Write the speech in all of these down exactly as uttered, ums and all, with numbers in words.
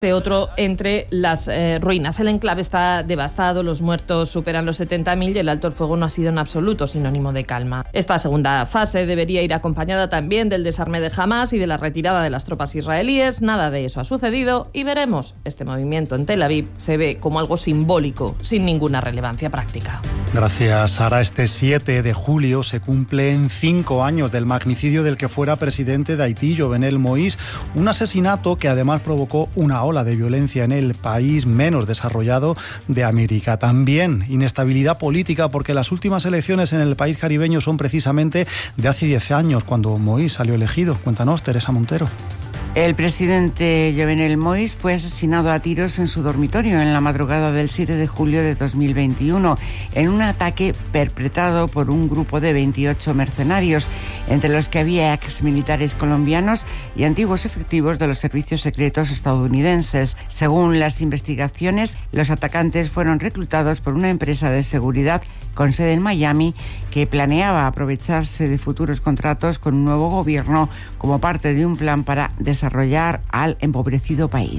Otro entre las eh, ruinas. El enclave está devastado, los muertos superan los setenta mil y el alto el fuego no ha sido en absoluto sinónimo de calma. Esta segunda fase debería ir acompañada también del desarme de Hamás y de la retirada de las tropas israelíes. Nada de eso ha sucedido y veremos. Este movimiento en Tel Aviv se ve como algo simbólico, sin ninguna relevancia práctica. Gracias, Sara. Este siete de julio se cumplen cinco años del magnicidio del que fuera presidente de Haití, Jovenel Moïse, un asesinato que además provocó una ola de violencia en el país menos desarrollado de América. También inestabilidad política porque las últimas elecciones en el país caribeño son precisamente de hace diez años, cuando Moïse salió elegido. Cuéntanos, Teresa Montero. El presidente Jovenel Moïse fue asesinado a tiros en su dormitorio en la madrugada del siete de julio de dos mil veintiuno en un ataque perpetrado por un grupo de veintiocho mercenarios, entre los que había exmilitares colombianos y antiguos efectivos de los servicios secretos estadounidenses. Según las investigaciones, los atacantes fueron reclutados por una empresa de seguridad con sede en Miami que planeaba aprovecharse de futuros contratos con un nuevo gobierno como parte de un plan para desarrollar al empobrecido país.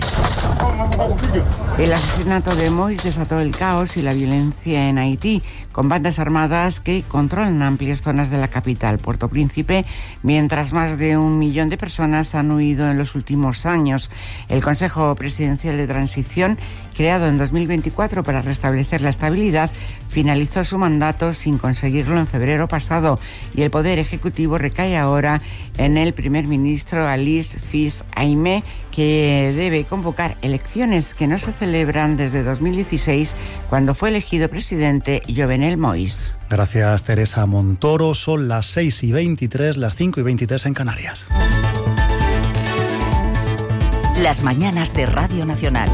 El asesinato de Moïse desató el caos y la violencia en Haití, con bandas armadas que controlan amplias zonas de la capital, Puerto Príncipe, mientras más de un millón de personas han huido en los últimos años. El Consejo Presidencial de Transición, creado en dos mil veinticuatro para restablecer la estabilidad, finalizó su mandato sin conseguirlo en febrero pasado y el poder ejecutivo recae ahora en el primer ministro Alice Fils Aimé, que debe convocar elecciones que no se celebran desde dos mil dieciséis, cuando fue elegido presidente Jovenel Moïse. Gracias, Teresa Montoro. Son las seis y veintitrés, las cinco y veintitrés en Canarias. Las mañanas de Radio Nacional.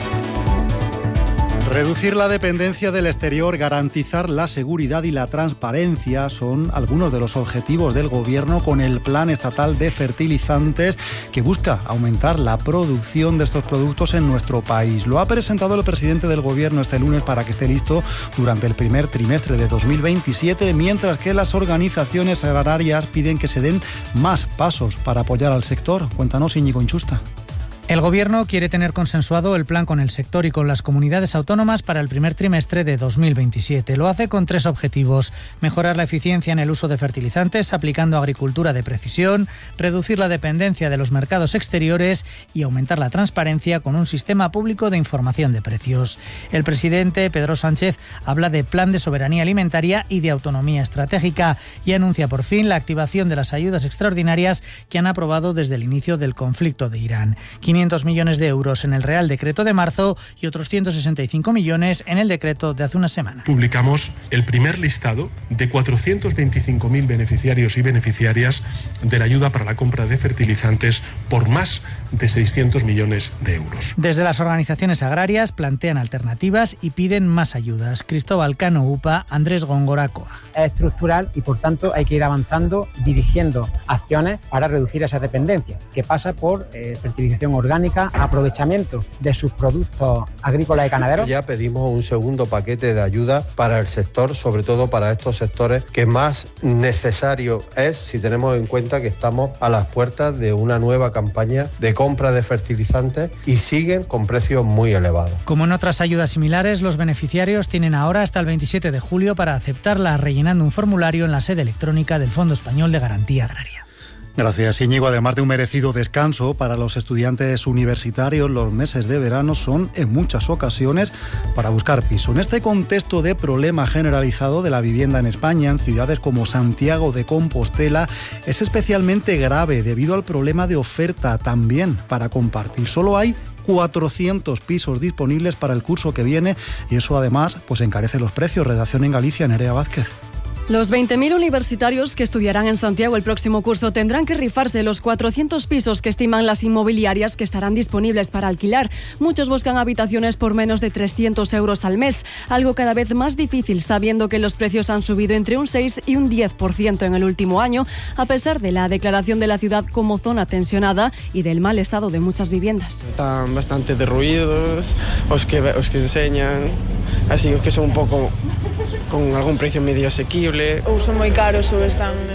Reducir la dependencia del exterior, garantizar la seguridad y la transparencia son algunos de los objetivos del Gobierno con el Plan Estatal de Fertilizantes, que busca aumentar la producción de estos productos en nuestro país. Lo ha presentado el presidente del Gobierno este lunes para que esté listo durante el primer trimestre de dos mil veintisiete, mientras que las organizaciones agrarias piden que se den más pasos para apoyar al sector. Cuéntanos, Íñigo Inchusta. El Gobierno quiere tener consensuado el plan con el sector y con las comunidades autónomas para el primer trimestre de dos mil veintisiete. Lo hace con tres objetivos: mejorar la eficiencia en el uso de fertilizantes aplicando agricultura de precisión, reducir la dependencia de los mercados exteriores y aumentar la transparencia con un sistema público de información de precios. El presidente Pedro Sánchez habla de plan de soberanía alimentaria y de autonomía estratégica y anuncia por fin la activación de las ayudas extraordinarias que han aprobado desde el inicio del conflicto de Irán. quinientos millones de euros en el Real Decreto de marzo y otros ciento sesenta y cinco millones en el decreto de hace una semana. Publicamos el primer listado de cuatrocientos veinticinco mil beneficiarios y beneficiarias de la ayuda para la compra de fertilizantes por más de seiscientos millones de euros. Desde las organizaciones agrarias plantean alternativas y piden más ayudas. Cristóbal Cano Upa, Andrés Góngora Coag. Es estructural y por tanto hay que ir avanzando, dirigiendo acciones para reducir esa dependencia, que pasa por eh, fertilización orgánica, aprovechamiento de sus productos agrícolas y ganaderos. Ya pedimos un segundo paquete de ayuda para el sector, sobre todo para estos sectores que más necesario es, si tenemos en cuenta que estamos a las puertas de una nueva campaña de compra de fertilizantes y siguen con precios muy elevados. Como en otras ayudas similares, los beneficiarios tienen ahora hasta el veintisiete de julio para aceptarla rellenando un formulario en la sede electrónica del Fondo Español de Garantía Agraria. Gracias, Íñigo. Además de un merecido descanso para los estudiantes universitarios, los meses de verano son en muchas ocasiones para buscar piso. En este contexto de problema generalizado de la vivienda en España, en ciudades como Santiago de Compostela, es especialmente grave debido al problema de oferta también para compartir. Solo hay cuatrocientos pisos disponibles para el curso que viene y eso además pues encarece los precios. Redacción en Galicia, Nerea Vázquez. Los veinte mil universitarios que estudiarán en Santiago el próximo curso tendrán que rifarse los cuatrocientos pisos que estiman las inmobiliarias que estarán disponibles para alquilar. Muchos buscan habitaciones por menos de trescientos euros al mes, algo cada vez más difícil sabiendo que los precios han subido entre un seis y un diez por ciento en el último año, a pesar de la declaración de la ciudad como zona tensionada y del mal estado de muchas viviendas. Están bastante derruidos, os que, os que enseñan, así que son un poco con algún precio medio asequible. Ou son moi caros ou están en moi mala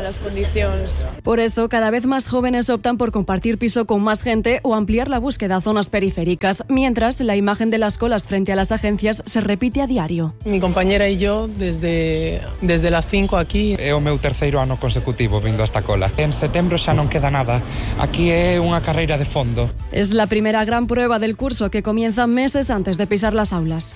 les condicions. Por eso, cada vez más jóvenes optan por compartir piso con más gente o ampliar la búsqueda a zonas periféricas, mientras la imagen de las colas frente a las agencias se repite a diario. Mi compañera y yo, desde, desde las cinco aquí... É o meu terceiro ano consecutivo vindo a esta cola. En setembro xa non queda nada. Aquí é unha carreira de fondo. Es la primera gran prueba del curso que comienza meses antes de pisar las aulas.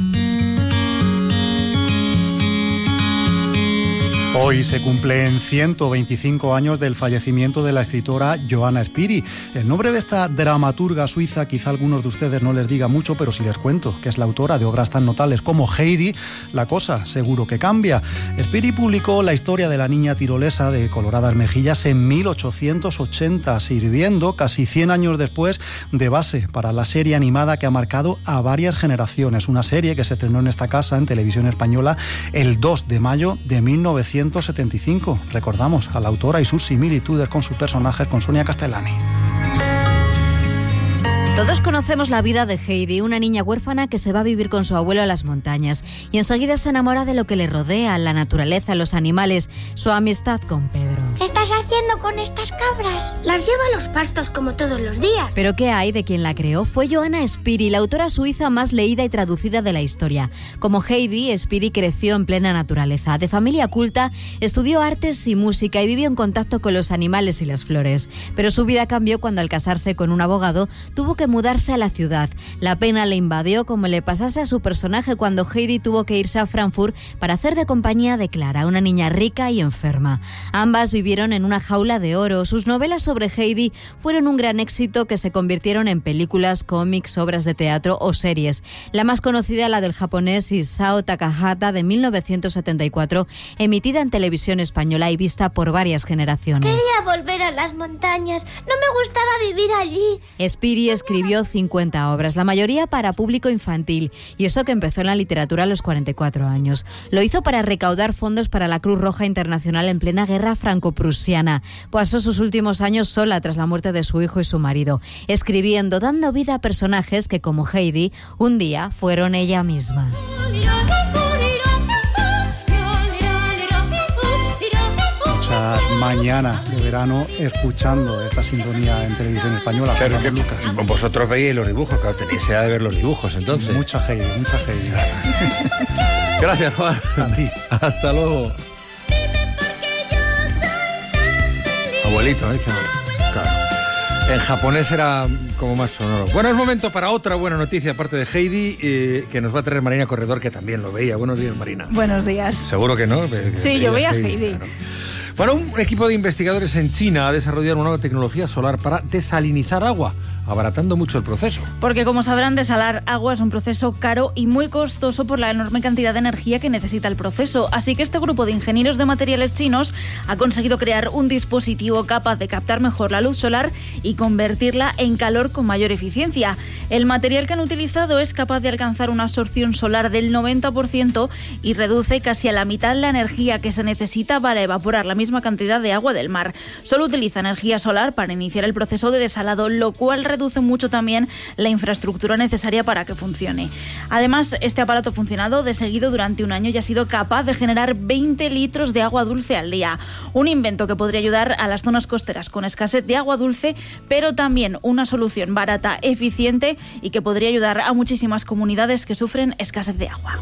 Hoy se cumplen ciento veinticinco años del fallecimiento de la escritora Johanna Spyri. El nombre de esta dramaturga suiza quizá a algunos de ustedes no les diga mucho, pero si les cuento que es la autora de obras tan notables como Heidi, la cosa seguro que cambia. Spyri publicó la historia de la niña tirolesa de coloradas mejillas en mil ochocientos ochenta, sirviendo casi cien años después de base para la serie animada que ha marcado a varias generaciones. Una serie que se estrenó en esta casa, en Televisión Española, el dos de mayo de mil novecientos setenta y cinco. Recordamos a la autora y sus similitudes con sus personajes con Sonia Castellani. Todos conocemos la vida de Heidi, una niña huérfana que se va a vivir con su abuelo a las montañas y enseguida se enamora de lo que le rodea, la naturaleza, los animales, su amistad con Pedro. ¿Qué estás haciendo con estas cabras? Las llevo a los pastos como todos los días. ¿Pero qué hay de quien la creó? Fue Johanna Spyri, la autora suiza más leída y traducida de la historia. Como Heidi, Spyri creció en plena naturaleza. De familia culta, estudió artes y música y vivió en contacto con los animales y las flores. Pero su vida cambió cuando al casarse con un abogado tuvo que mudarse a la ciudad. La pena le invadió como le pasase a su personaje cuando Heidi tuvo que irse a Frankfurt para hacer de compañía de Clara, una niña rica y enferma. Ambas vivieron en una jaula de oro. Sus novelas sobre Heidi fueron un gran éxito que se convirtieron en películas, cómics, obras de teatro o series. La más conocida, la del japonés Isao Takahata de mil novecientos setenta y cuatro, emitida en Televisión Española y vista por varias generaciones. Quería volver a las montañas. No me gustaba vivir allí. Spyri escribió cincuenta obras, la mayoría para público infantil, y eso que empezó en la literatura a los cuarenta y cuatro años. Lo hizo para recaudar fondos para la Cruz Roja Internacional en plena guerra franco-prusiana. Pasó sus últimos años sola tras la muerte de su hijo y su marido, escribiendo, dando vida a personajes que, como Heidi, un día fueron ella misma. Mañana de verano escuchando esta sintonía en Televisión Española. Claro, que Lucas. Vosotros veis los dibujos, claro, tenéis idea de ver los dibujos, entonces. Mucha Heidi, mucha Heidi. Gracias, Juan. A ti. Hasta luego. Abuelito, ¿no? Dice, claro. En japonés era como más sonoro. Bueno, es momento para otra buena noticia, aparte de Heidi, eh, que nos va a traer Marina Corredor, que también lo veía. Buenos días, Marina. Buenos días. Seguro que no. Que sí, yo veía a Heidi. Heidi. Claro. Bueno, un equipo de investigadores en China ha desarrollado una nueva tecnología solar para desalinizar agua, abaratando mucho el proceso. Porque, como sabrán, desalar agua es un proceso caro y muy costoso por la enorme cantidad de energía que necesita el proceso. Así que este grupo de ingenieros de materiales chinos ha conseguido crear un dispositivo capaz de captar mejor la luz solar y convertirla en calor con mayor eficiencia. El material que han utilizado es capaz de alcanzar una absorción solar del noventa por ciento y reduce casi a la mitad la energía que se necesita para evaporar la misma cantidad de agua del mar. Solo utiliza energía solar para iniciar el proceso de desalado, lo cual reduce mucho también la infraestructura necesaria para que funcione. Además, este aparato ha funcionado de seguido durante un año y ha sido capaz de generar veinte litros de agua dulce al día. Un invento que podría ayudar a las zonas costeras con escasez de agua dulce, pero también una solución barata, eficiente y que podría ayudar a muchísimas comunidades que sufren escasez de agua.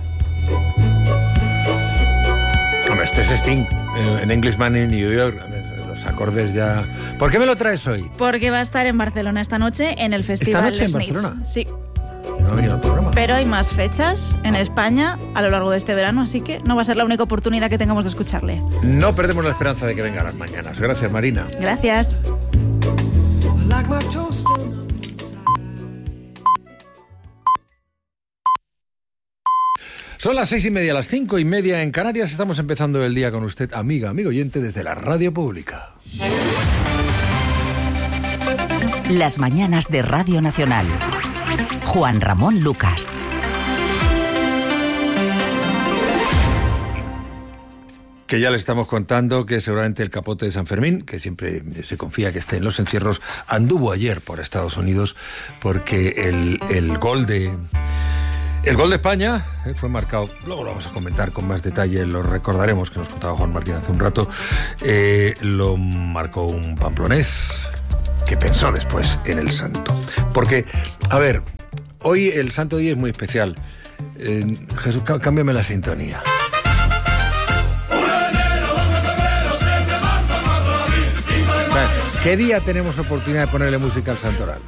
Hombre, este es Sting, en Englishman in New York. Los acordes ya... ¿Por qué me lo traes hoy? Porque va a estar en Barcelona esta noche en el Festival ¿Esta noche Snitch. en Barcelona? Sí. No ha venido al programa. Pero hay más fechas en ah. España a lo largo de este verano, así que no va a ser la única oportunidad que tengamos de escucharle. No perdemos la esperanza de que venga a las mañanas. Gracias, Marina. Gracias. Son las seis y media, las cinco y media en Canarias. Estamos empezando el día con usted, amiga, amigo oyente, desde la radio pública. Las mañanas de Radio Nacional. Juan Ramón Lucas. Que ya le estamos contando que seguramente el capote de San Fermín, que siempre se confía que esté en los encierros, anduvo ayer por Estados Unidos porque el, el gol de... El gol de España eh, fue marcado, luego lo vamos a comentar con más detalle, lo recordaremos, que nos contaba Juan Martín hace un rato, eh, lo marcó un pamplonés que pensó después en el santo. Porque, a ver, hoy el santo día es muy especial. Eh, Jesús, cámbiame la sintonía. ¿Qué día tenemos oportunidad de ponerle música al santoral?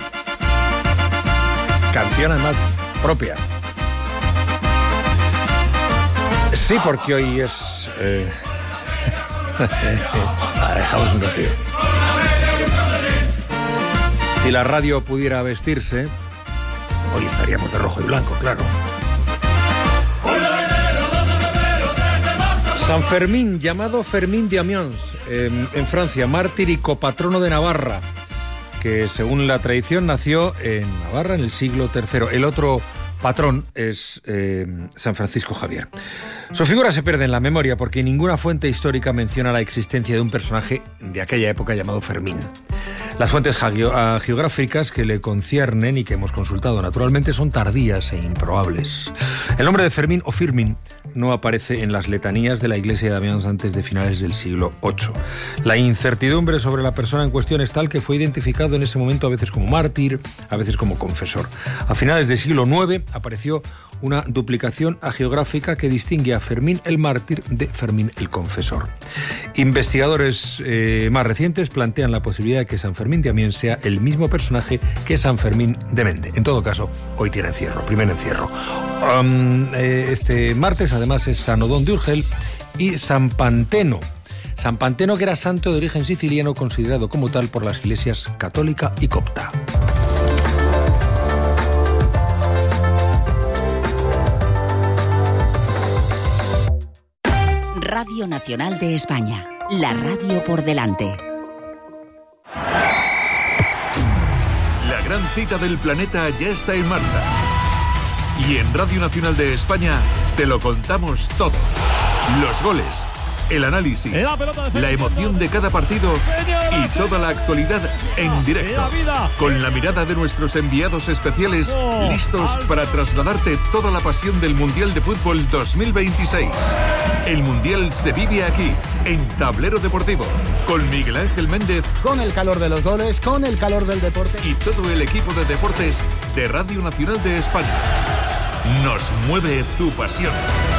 Canción además propia. Sí, porque hoy es... Eh... ah, dejamos un ratito. Si la radio pudiera vestirse, hoy estaríamos de rojo y blanco, claro. San Fermín, llamado Fermín de Amiens, eh, en Francia, mártir y copatrono de Navarra, que según la tradición nació en Navarra en el siglo tercero. El otro patrón es eh, San Francisco Javier. Su figura se pierde en la memoria porque ninguna fuente histórica menciona la existencia de un personaje de aquella época llamado Fermín. Las fuentes geográficas que le conciernen y que hemos consultado naturalmente son tardías e improbables. El nombre de Fermín o Firmin no aparece en las letanías de la iglesia de Amiens antes de finales del siglo ocho. La incertidumbre sobre la persona en cuestión es tal que fue identificado en ese momento a veces como mártir, a veces como confesor. A finales del siglo nueve apareció una duplicación hagiográfica que distingue a Fermín el mártir de Fermín el confesor. Investigadores eh, más recientes plantean la posibilidad de que San Fermín de Amiens sea el mismo personaje que San Fermín de Mende. En todo caso, hoy tiene encierro, primer encierro. Um, eh, este martes además es San Odón de Urgel y San Panteno. San Panteno, que era santo de origen siciliano, considerado como tal por las iglesias católica y copta. Radio Nacional de España, la radio por delante. La gran cita del planeta ya está en marcha. Y en Radio Nacional de España te lo contamos todo. Los goles, el análisis, la emoción de cada partido y toda la actualidad en directo. Con la mirada de nuestros enviados especiales, listos para trasladarte toda la pasión del Mundial de Fútbol dos mil veintiséis. El Mundial se vive aquí, en Tablero Deportivo, con Miguel Ángel Méndez. Con el calor de los goles, con el calor del deporte. Y todo el equipo de deportes de Radio Nacional de España. Nos mueve tu pasión.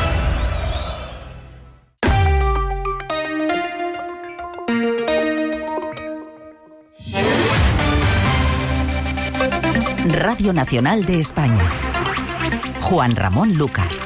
Radio Nacional de España. Juan Ramón Lucas.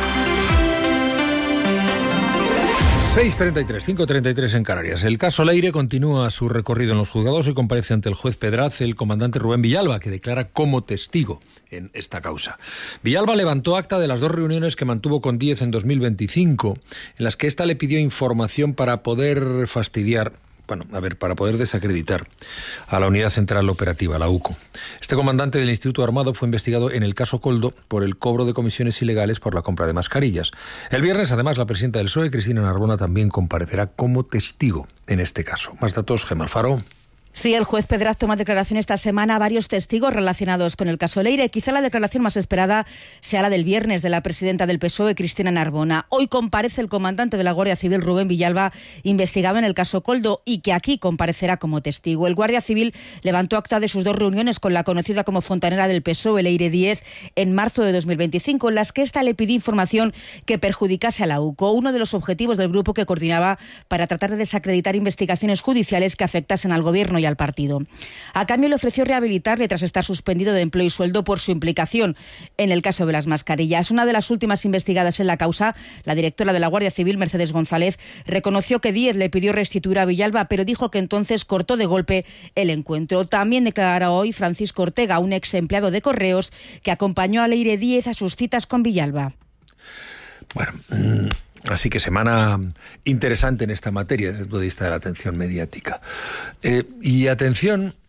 seis treinta y tres, cinco treinta y tres en Canarias. El caso Leire continúa su recorrido en los juzgados y comparece ante el juez Pedraz el comandante Rubén Villalba, que declara como testigo en esta causa. Villalba levantó acta de las dos reuniones que mantuvo con Díez en dos mil veinticinco, en las que ésta le pidió información para poder fastidiar, bueno, a ver, para poder desacreditar a la Unidad Central Operativa, la U C O. Este comandante del Instituto Armado fue investigado en el caso Koldo por el cobro de comisiones ilegales por la compra de mascarillas. El viernes, además, la presidenta del P S O E, Cristina Narbona, también comparecerá como testigo en este caso. Más datos, Gemma Alfaro. Sí, el juez Pedraz toma declaración esta semana a varios testigos relacionados con el caso Leire. Quizá la declaración más esperada sea la del viernes de la presidenta del P S O E, Cristina Narbona. Hoy comparece el comandante de la Guardia Civil, Rubén Villalba, investigado en el caso Koldo y que aquí comparecerá como testigo. El Guardia Civil levantó acta de sus dos reuniones con la conocida como fontanera del P S O E, Leire Díez, en marzo de dos mil veinticinco, en las que ésta le pidió información que perjudicase a la U C O, uno de los objetivos del grupo que coordinaba para tratar de desacreditar investigaciones judiciales que afectasen al gobierno y al partido. A cambio le ofreció rehabilitarle tras estar suspendido de empleo y sueldo por su implicación en el caso de las mascarillas. Una de las últimas investigadas en la causa, la directora de la Guardia Civil, Mercedes González, reconoció que Díez le pidió restituir a Villalba, pero dijo que entonces cortó de golpe el encuentro. También declarará hoy Francisco Ortega, un ex empleado de Correos que acompañó a Leire Díez a sus citas con Villalba. Bueno, mmm... Así que semana interesante en esta materia desde el punto de vista de la atención mediática. Eh, y atención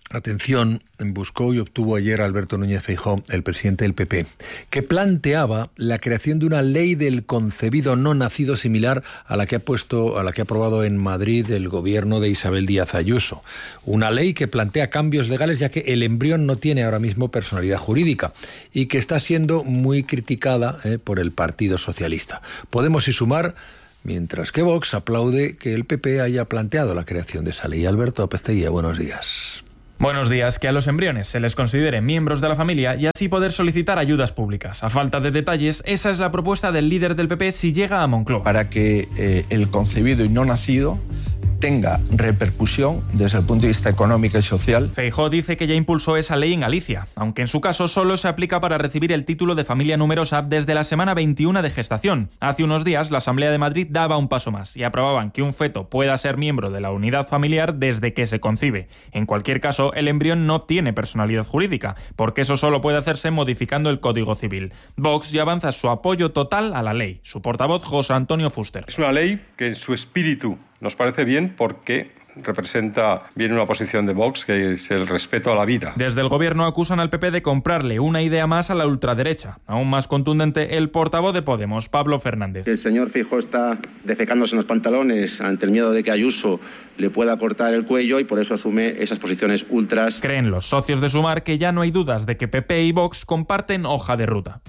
Atención, buscó y obtuvo ayer a Alberto Núñez Feijóo, el presidente del P P, que planteaba la creación de una ley del concebido no nacido similar a la que ha puesto, a la que ha aprobado en Madrid el gobierno de Isabel Díaz Ayuso. Una ley que plantea cambios legales ya que el embrión no tiene ahora mismo personalidad jurídica y que está siendo muy criticada eh, por el Partido Socialista. Podemos y Sumar, mientras que Vox aplaude que el P P haya planteado la creación de esa ley. Alberto Apezteguía, buenos días. Buenos días. Que a los embriones se les considere miembros de la familia y así poder solicitar ayudas públicas. A falta de detalles, esa es la propuesta del líder del P P si llega a Moncloa. Para que eh, el concebido y no nacido tenga repercusión desde el punto de vista económico y social. Feijóo dice que ya impulsó esa ley en Galicia, aunque en su caso solo se aplica para recibir el título de familia numerosa desde la semana veintiuno de gestación. Hace unos días la Asamblea de Madrid daba un paso más y aprobaban que un feto pueda ser miembro de la unidad familiar desde que se concibe. En cualquier caso, el embrión no tiene personalidad jurídica, porque eso solo puede hacerse modificando el Código Civil. Vox ya avanza su apoyo total a la ley. Su portavoz, José Antonio Fuster. Es una ley que en su espíritu nos parece bien porque representa bien una posición de Vox, que es el respeto a la vida. Desde el gobierno acusan al P P de comprarle una idea más a la ultraderecha. Aún más contundente, el portavoz de Podemos, Pablo Fernández. El señor Feijóo está defecándose en los pantalones ante el miedo de que Ayuso le pueda cortar el cuello y por eso asume esas posiciones ultras. Creen los socios de Sumar que ya no hay dudas de que P P y Vox comparten hoja de ruta.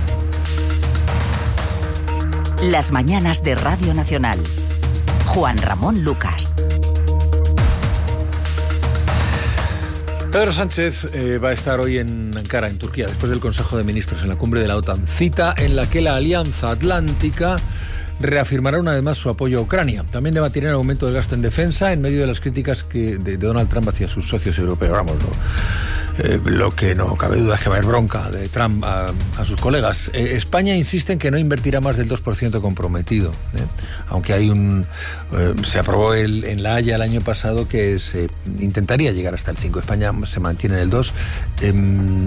Las mañanas de Radio Nacional. Juan Ramón Lucas. Pedro Sánchez eh, va a estar hoy en Ankara, en Turquía, después del Consejo de Ministros en la cumbre de la OTAN, cita en la que la Alianza Atlántica reafirmará una vez más su apoyo a Ucrania. También debatirá el aumento del gasto en defensa en medio de las críticas que, de, de Donald Trump hacia sus socios europeos. Vamos, ¿no? eh, lo que no cabe duda es que va a haber bronca de Trump a, a sus colegas. Eh, España insiste en que no invertirá más del dos por ciento comprometido, ¿eh? Aunque hay un eh, se aprobó el, en La Haya el año pasado que se intentaría llegar hasta el cinco. España se mantiene en el dos eh,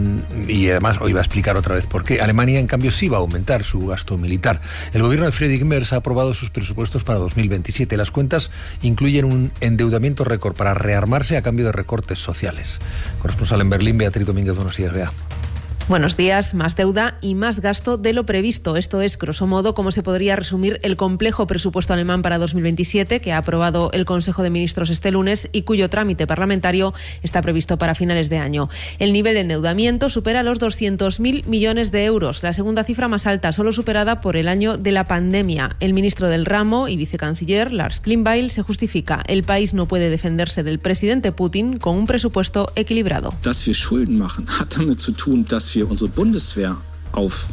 y además hoy va a explicar otra vez por qué. Alemania, en cambio, sí va a aumentar su gasto militar. El gobierno de Friedrich Merz ha aprobado sus presupuestos para dos mil veintisiete. Las cuentas incluyen un endeudamiento récord para rearmarse a cambio de recortes sociales. Corresponsal en Berlín, Beatriz Domínguez, buenos días, Bea. Buenos días. Más deuda y más gasto de lo previsto. Esto es, grosso modo, cómo se podría resumir el complejo presupuesto alemán para dos mil veintisiete que ha aprobado el Consejo de Ministros este lunes y cuyo trámite parlamentario está previsto para finales de año. El nivel de endeudamiento supera los doscientos mil millones de euros, la segunda cifra más alta, solo superada por el año de la pandemia. El ministro del ramo y vicecanciller, Lars Klingbeil, se justifica. El país no puede defenderse del presidente Putin con un presupuesto equilibrado. Dass wir Schulden machen, hat damit zu tun, dass wir unsere Bundeswehr auf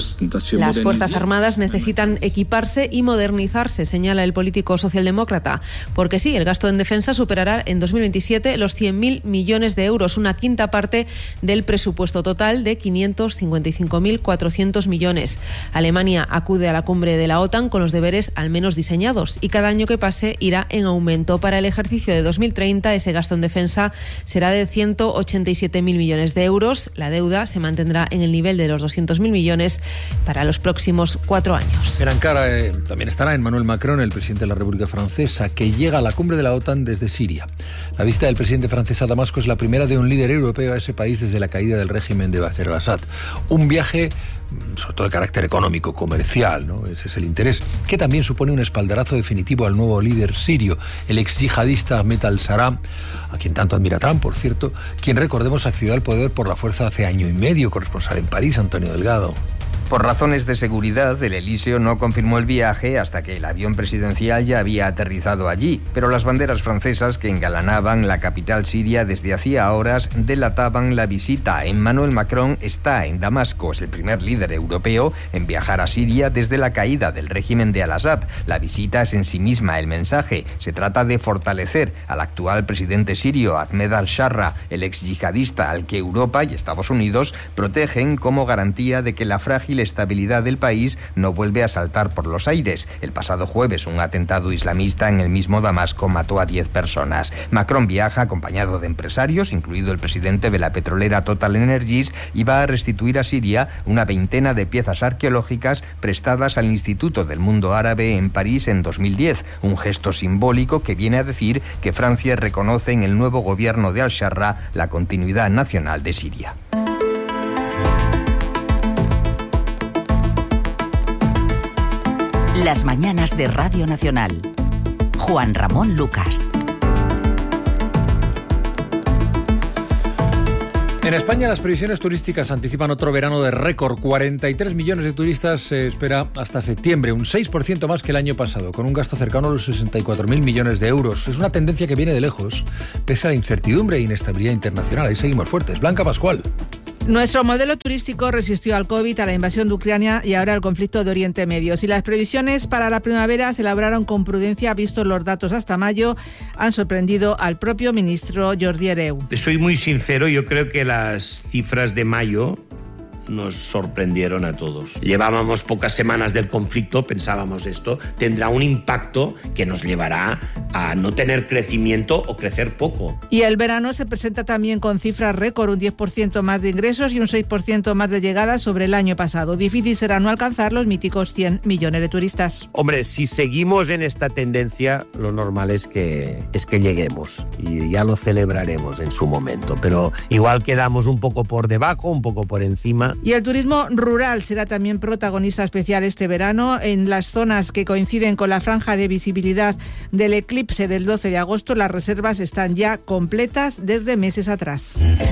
Las Fuerzas Armadas necesitan equiparse y modernizarse, señala el político socialdemócrata. Porque sí, el gasto en defensa superará en dos mil veintisiete los cien mil millones de euros, una quinta parte del presupuesto total de quinientos cincuenta y cinco mil cuatrocientos millones. Alemania acude a la cumbre de la OTAN con los deberes al menos diseñados y cada año que pase irá en aumento. Para el ejercicio de dos mil treinta, ese gasto en defensa será de ciento ochenta y siete mil millones de euros. La deuda se mantendrá en el nivel de los doscientos mil millones para los próximos cuatro años. En Ankara eh, también estará Emmanuel Macron, el presidente de la República Francesa, que llega a la cumbre de la OTAN desde Siria. La visita del presidente francés a Damasco es la primera de un líder europeo a ese país desde la caída del régimen de Bashar al-Assad. Un viaje sobre todo de carácter económico, comercial, ¿no? Ese es el interés, que también supone un espaldarazo definitivo al nuevo líder sirio, el ex yihadista Ahmed al-Shara, a quien tanto admira Trump, por cierto, quien, recordemos, accedió al poder por la fuerza hace año y medio. Corresponsal en París, Antonio Delgado. Por razones de seguridad, el Elíseo no confirmó el viaje hasta que el avión presidencial ya había aterrizado allí, pero las banderas francesas que engalanaban la capital siria desde hacía horas delataban la visita. Emmanuel Macron está en Damasco, es el primer líder europeo en viajar a Siria desde la caída del régimen de al-Assad. La visita es en sí misma el mensaje. Se trata de fortalecer al actual presidente sirio, Ahmed al-Shara, el ex yihadista al que Europa y Estados Unidos protegen como garantía de que la frágil estabilidad del país no vuelve a saltar por los aires. El pasado jueves, un atentado islamista en el mismo Damasco mató a diez personas. Macron viaja acompañado de empresarios, incluido el presidente de la petrolera Total Energies, y va a restituir a Siria una veintena de piezas arqueológicas prestadas al Instituto del Mundo Árabe en París en dos mil diez, un gesto simbólico que viene a decir que Francia reconoce en el nuevo gobierno de Al-Sharra la continuidad nacional de Siria. Las mañanas de Radio Nacional. Juan Ramón Lucas. En España las previsiones turísticas anticipan otro verano de récord. cuarenta y tres millones de turistas se espera hasta septiembre, un seis por ciento más que el año pasado, con un gasto cercano a los sesenta y cuatro mil millones de euros. Es una tendencia que viene de lejos, pese a la incertidumbre e inestabilidad internacional. Ahí seguimos fuertes. Blanca Pascual. Nuestro modelo turístico resistió al COVID, a la invasión de Ucrania y ahora al conflicto de Oriente Medio. Si las previsiones para la primavera se elaboraron con prudencia, vistos los datos hasta mayo, han sorprendido al propio ministro Jordi Hereu. Soy muy sincero, yo creo que las cifras de mayo nos sorprendieron a todos. Llevábamos pocas semanas del conflicto, pensábamos esto tendrá un impacto que nos llevará a no tener crecimiento o crecer poco. Y el verano se presenta también con cifras récord, un diez por ciento más de ingresos y un seis por ciento más de llegadas sobre el año pasado. Difícil será no alcanzar los míticos cien millones de turistas. Hombre, si seguimos en esta tendencia, lo normal es que, es que lleguemos y ya lo celebraremos en su momento, pero igual quedamos un poco por debajo, un poco por encima. Y el turismo rural será también protagonista especial este verano. En las zonas que coinciden con la franja de visibilidad del eclipse del doce de agosto, las reservas están ya completas desde meses atrás.